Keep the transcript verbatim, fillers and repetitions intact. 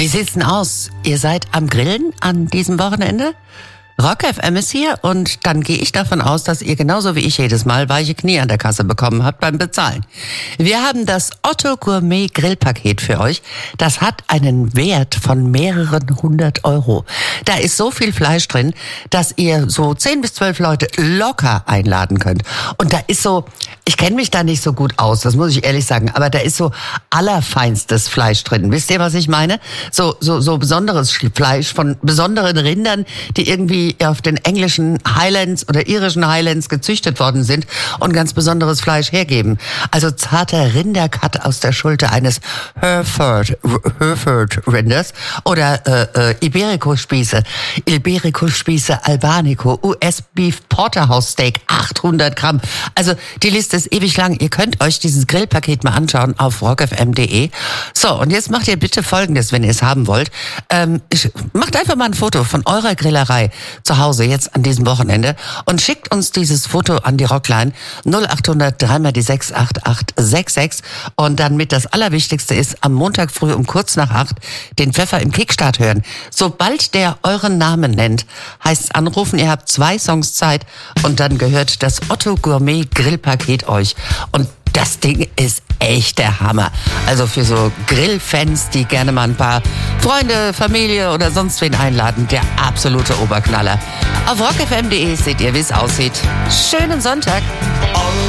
Wie sieht's denn aus? Ihr seid am Grillen an diesem Wochenende? Rock F M ist hier und dann gehe ich davon aus, dass ihr genauso wie ich jedes Mal weiche Knie an der Kasse bekommen habt beim Bezahlen. Wir haben das Otto Gourmet Grillpaket für euch. Das hat einen Wert von mehreren hundert Euro. Da ist so viel Fleisch drin, dass ihr so zehn bis zwölf Leute locker einladen könnt. Und da ist so, ich kenne mich da nicht so gut aus, das muss ich ehrlich sagen, aber da ist so allerfeinstes Fleisch drin. Wisst ihr, was ich meine? So, so, so besonderes Fleisch von besonderen Rindern, die irgendwie auf den englischen Highlands oder irischen Highlands gezüchtet worden sind und ganz besonderes Fleisch hergeben. Also zarter Rindercut aus der Schulter eines Hereford, Hereford Rinders oder äh, äh, Iberico-Spieße, Iberico-Spieße Albanico, U S Beef Porterhouse Steak, achthundert Gramm. Also die Liste ist ewig lang. Ihr könnt euch dieses Grillpaket mal anschauen auf rock f m punkt d e. So, und jetzt macht ihr bitte Folgendes, wenn ihr es haben wollt. Ähm, macht einfach mal ein Foto von eurer Grillerei zu Hause jetzt an diesem Wochenende und schickt uns dieses Foto an die Rockline null acht hundert drei mal die sechs acht acht sechs sechs und dann mit das Allerwichtigste ist, am Montag früh um kurz nach acht den Pfeffer im Kickstart hören. Sobald der euren Namen nennt, heißt es anrufen, ihr habt zwei Songs Zeit und dann gehört das Otto Gourmet Grillpaket euch. Und das Ding ist echt der Hammer. Also für so Grillfans, die gerne mal ein paar Freunde, Familie oder sonst wen einladen, der absolute Oberknaller. Auf rock f m punkt d e seht ihr, wie es aussieht. Schönen Sonntag.